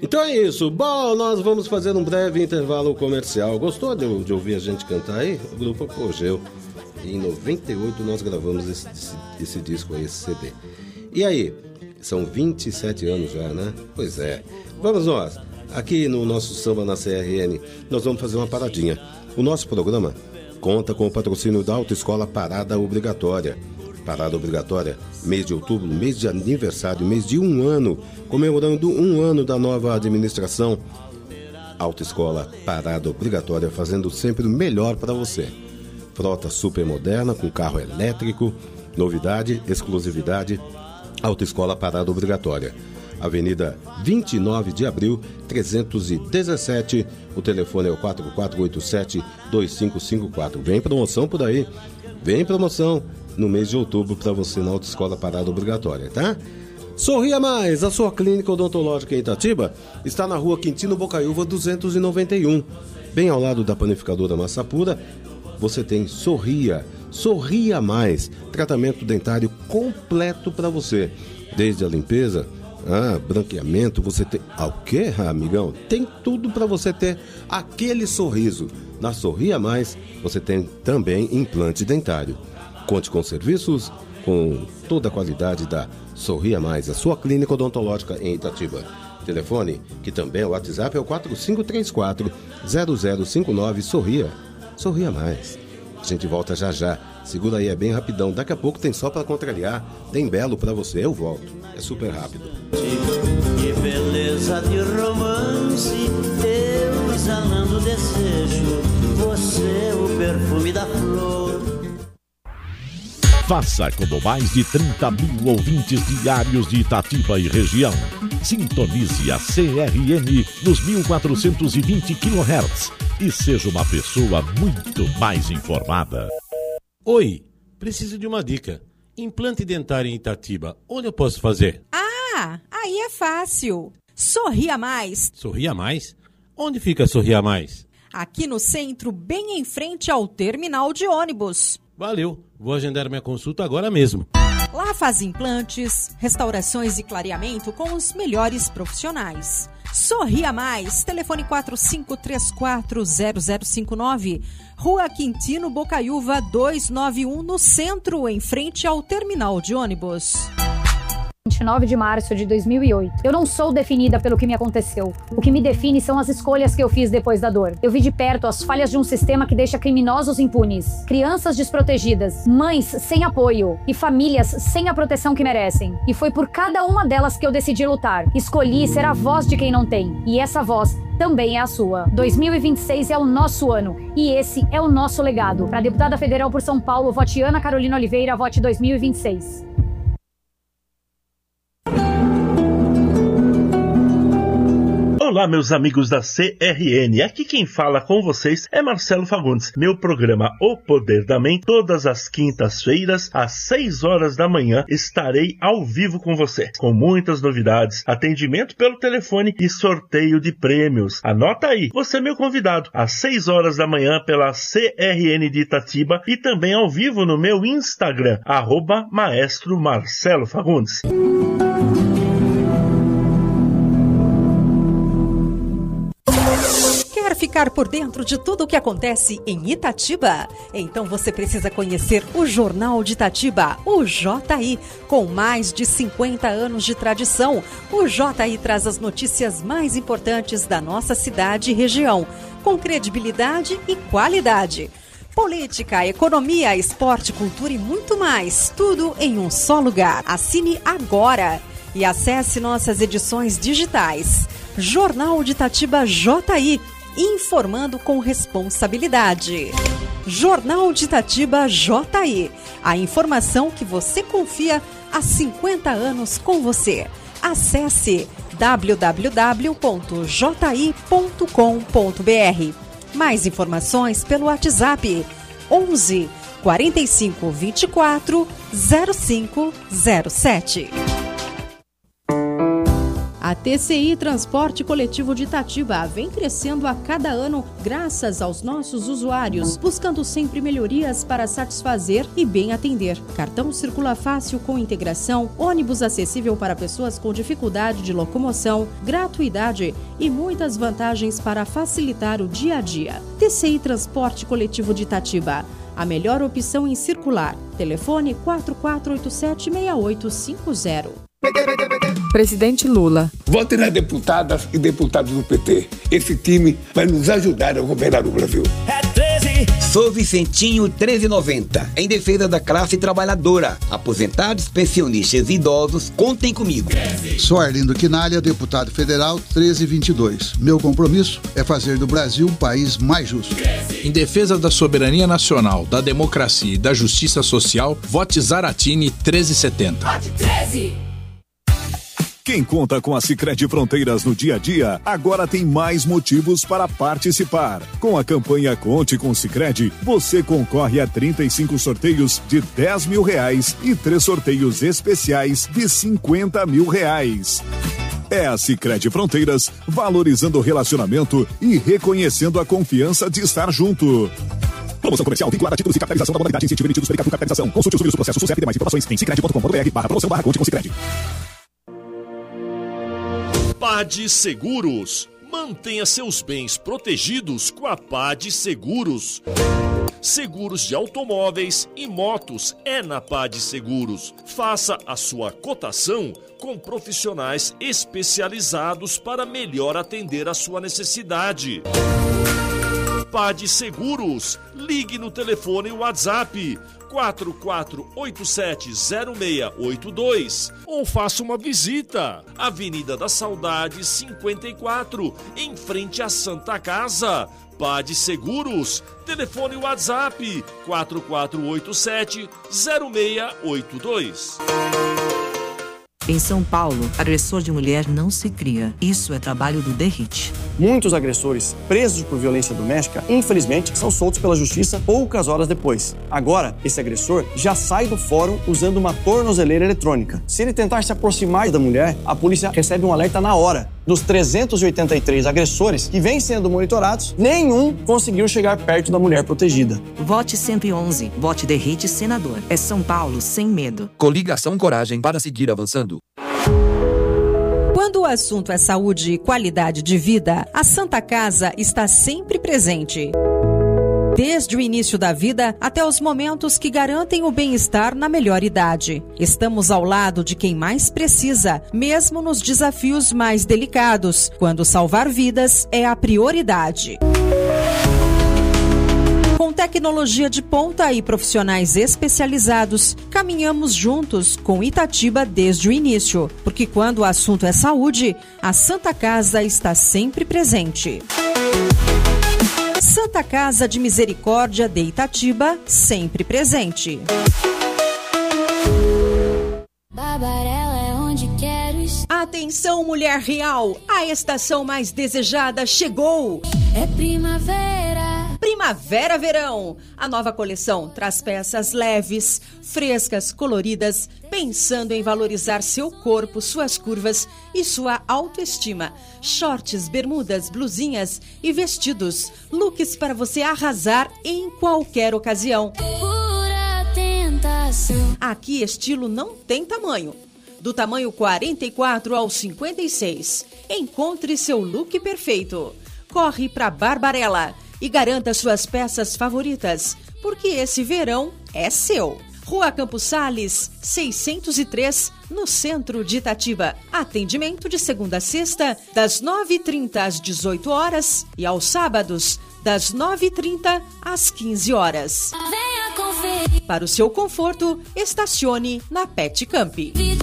Então é isso. Bom, nós vamos fazer um breve intervalo comercial. Gostou de ouvir a gente cantar aí? O grupo Apogeu. Em 98 nós gravamos esse disco aí, esse CD. E aí? São 27 anos já, né? Pois é. Vamos nós. Aqui no nosso Samba na CRN, nós vamos fazer uma paradinha. O nosso programa conta com o patrocínio da Autoescola Parada Obrigatória. Parada Obrigatória, mês de outubro, mês de aniversário, mês de 1 ano, comemorando 1 ano da nova administração. Autoescola Parada Obrigatória, fazendo sempre o melhor para você. Frota super moderna, com carro elétrico, novidade, exclusividade, Autoescola Parada Obrigatória. Avenida 29 de Abril, 317, o telefone é o 4487-2554. Vem promoção por aí, vem promoção no mês de outubro para você na Autoescola Parada Obrigatória, tá? Sorria Mais, a sua clínica odontológica em Itatiba está na rua Quintino Bocaiúva 291, bem ao lado da panificadora Massa Pura. Você tem Sorria Mais, tratamento dentário completo para você, desde a limpeza, branqueamento, você tem... O quê, amigão? Tem tudo para você ter aquele sorriso. Na Sorria Mais, você tem também implante dentário. Conte com serviços com toda a qualidade da Sorria Mais, a sua clínica odontológica em Itatiba. Telefone, que também é o WhatsApp, é o 4534-0059. Sorria Mais. A gente volta já já. Segura aí, é bem rapidão. Daqui a pouco tem só para contrariar. Tem Belo para você. Eu volto. É super rápido. Que beleza de romance, eu exalando desejo, você o perfume da flor. Faça como mais de 30 mil ouvintes diários de Itatiba e região. Sintonize a CRN nos 1420 kHz e seja uma pessoa muito mais informada. Oi, preciso de uma dica. Implante dentário em Itatiba, onde eu posso fazer? Aí é fácil. Sorria Mais. Sorria Mais? Onde fica Sorria Mais? Aqui no centro, bem em frente ao terminal de ônibus. Valeu, vou agendar minha consulta agora mesmo. Lá faz implantes, restaurações e clareamento com os melhores profissionais. Sorria Mais, telefone 4534-0059, Rua Quintino Bocaiúva 291, no centro, em frente ao terminal de ônibus. 29 de março de 2008. Eu não sou definida pelo que me aconteceu. O que me define são as escolhas que eu fiz depois da dor. Eu vi de perto as falhas de um sistema que deixa criminosos impunes, crianças desprotegidas, mães sem apoio e famílias sem a proteção que merecem. E foi por cada uma delas que eu decidi lutar. Escolhi ser a voz de quem não tem. E essa voz também é a sua. 2026 é o nosso ano e esse é o nosso legado. Para deputada federal por São Paulo, vote Ana Carolina Oliveira, vote 2026. Olá, meus amigos da CRN, aqui quem fala com vocês é Marcelo Fagundes. Meu programa O Poder da Mente, todas as quintas-feiras, às 6 horas da manhã, estarei ao vivo com você, com muitas novidades, atendimento pelo telefone e sorteio de prêmios. Anota aí, você é meu convidado, às 6 horas da manhã pela CRN de Itatiba e também ao vivo no meu Instagram, @Maestro Marcelo Fagundes. Quer ficar por dentro de tudo o que acontece em Itatiba? Então você precisa conhecer o Jornal de Itatiba, o JI. Com mais de 50 anos de tradição, o JI traz as notícias mais importantes da nossa cidade e região, com credibilidade e qualidade. Política, economia, esporte, cultura e muito mais. Tudo em um só lugar. Assine agora e acesse nossas edições digitais. Jornal de Itatiba JI. Informando com responsabilidade. Jornal de Itatiba JI. A informação que você confia há 50 anos com você. Acesse www.ji.com.br. Mais informações pelo WhatsApp 11 45 24 0507. A TCI Transporte Coletivo de Itatiba vem crescendo a cada ano graças aos nossos usuários, buscando sempre melhorias para satisfazer e bem atender. Cartão circula fácil com integração, ônibus acessível para pessoas com dificuldade de locomoção, gratuidade e muitas vantagens para facilitar o dia a dia. TCI Transporte Coletivo de Itatiba, a melhor opção em circular. Telefone 4487-6850. Presidente Lula. Vote nas deputadas e deputados do PT. Esse time vai nos ajudar a governar o Brasil. É 13. Sou Vicentinho 1390, em defesa da classe trabalhadora. Aposentados, pensionistas e idosos, contem comigo. Sou Arlindo Quinalha, deputado federal 1322. Meu compromisso é fazer do Brasil um país mais justo. Em defesa da soberania nacional, da democracia e da justiça social, vote Zaratini 1370. Vote 13! Quem conta com a Sicredi Fronteiras no dia a dia, agora tem mais motivos para participar. Com a campanha Conte com Sicredi, você concorre a 35 sorteios de R$10 mil e 3 sorteios especiais de R$50 mil. É a Sicredi Fronteiras, valorizando o relacionamento e reconhecendo a confiança de estar junto. Promoção comercial vinculada a títulos de capitalização da modalidade incentivo emitidos pela capitalização. Consulte os números do processo SUSEP e demais informações em sicredi.com.br/promoção/Conte com Sicredi. PAD Seguros. Mantenha seus bens protegidos com a PAD Seguros. Seguros de automóveis e motos é na PAD Seguros. Faça a sua cotação com profissionais especializados para melhor atender a sua necessidade. PAD Seguros. Ligue no telefone WhatsApp 44870682 ou faça uma visita. Avenida da Saudade 54, em frente à Santa Casa. PAD Seguros. Telefone WhatsApp 44870682. Em São Paulo, agressor de mulher não se cria. Isso é trabalho do DERIT. Muitos agressores presos por violência doméstica, infelizmente, são soltos pela justiça poucas horas depois. Agora, esse agressor já sai do fórum usando uma tornozeleira eletrônica. Se ele tentar se aproximar da mulher, a polícia recebe um alerta na hora. Dos 383 agressores que vêm sendo monitorados, nenhum conseguiu chegar perto da mulher protegida. Vote 111. Vote DERIT Senador. É São Paulo sem medo. Coligação Coragem para seguir avançando. Quando o assunto é saúde e qualidade de vida, a Santa Casa está sempre presente. Desde o início da vida até os momentos que garantem o bem-estar na melhor idade. Estamos ao lado de quem mais precisa, mesmo nos desafios mais delicados, quando salvar vidas é a prioridade. Com tecnologia de ponta e profissionais especializados, caminhamos juntos com Itatiba desde o início, porque quando o assunto é saúde, a Santa Casa está sempre presente. Santa Casa de Misericórdia de Itatiba, sempre presente. Barbarella é onde quero estar. Atenção, mulher real, a estação mais desejada chegou. É primavera. Primavera-verão. A nova coleção traz peças leves, frescas, coloridas, pensando em valorizar seu corpo, suas curvas e sua autoestima. Shorts, bermudas, blusinhas e vestidos. Looks para você arrasar em qualquer ocasião. Pura tentação. Aqui estilo não tem tamanho. Do tamanho 44 ao 56. Encontre seu look perfeito. Corre para Barbarella e garanta suas peças favoritas, porque esse verão é seu. Rua Campos Sales, 603, no centro de Itatiba. Atendimento de segunda a sexta, das 9h30 às 18 horas e aos sábados, das 9h30 às 15 horas. Venha conferir. Para o seu conforto, estacione na Pet Camp.